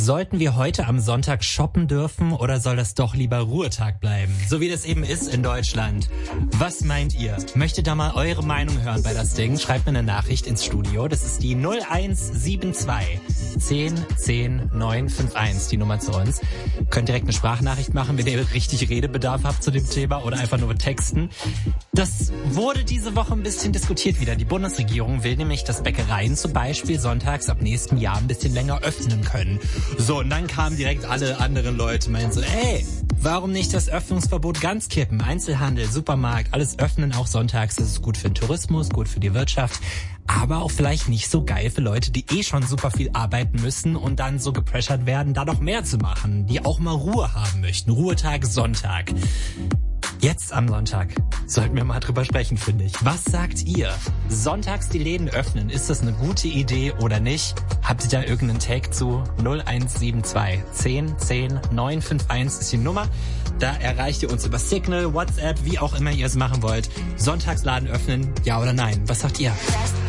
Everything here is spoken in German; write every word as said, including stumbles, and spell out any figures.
Sollten wir heute am Sonntag shoppen dürfen oder soll das doch lieber Ruhetag bleiben? So wie das eben ist in Deutschland. Was meint ihr? Möchtet da mal eure Meinung hören bei das Ding? Schreibt mir eine Nachricht ins Studio. Das ist die null eins sieben zwei zehn zehn neun fünf eins, die Nummer zu uns. Könnt direkt eine Sprachnachricht machen, wenn ihr richtig Redebedarf habt zu dem Thema oder einfach nur texten. Das wurde diese Woche ein bisschen diskutiert wieder. Die Bundesregierung will nämlich, dass Bäckereien zum Beispiel sonntags ab nächsten Jahr ein bisschen länger öffnen können. So, und dann kamen direkt alle anderen Leute, meinen so, ey, warum nicht das Öffnungsverbot ganz kippen? Einzelhandel, Supermarkt, alles öffnen, auch sonntags. Das ist gut für den Tourismus, gut für die Wirtschaft, aber auch vielleicht nicht so geil für Leute, die eh schon super viel arbeiten müssen und dann so gepressured werden, da noch mehr zu machen, die auch mal Ruhe haben möchten. Ruhetag, Sonntag. Jetzt am Sonntag sollten wir mal drüber sprechen, finde ich. Was sagt ihr? Sonntags die Läden öffnen, ist das eine gute Idee oder nicht? Habt ihr da irgendeinen Take zu? null eins sieben zwei zehn zehn neun fünf eins ist die Nummer. Da erreicht ihr uns über Signal, WhatsApp, wie auch immer ihr es machen wollt. Sonntagsladen öffnen, ja oder nein? Was sagt ihr?